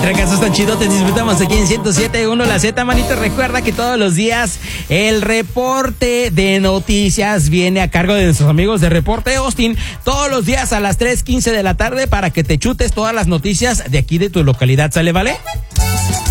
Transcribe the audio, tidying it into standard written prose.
Tracasos tan chido, te disfrutamos aquí en 107.1 La Z, manito. Recuerda que todos los días el reporte de noticias viene a cargo de nuestros amigos de Reporte Austin, todos los días a las 3:15 de la tarde para que te chutes todas las noticias de aquí de tu localidad, ¿sale, vale?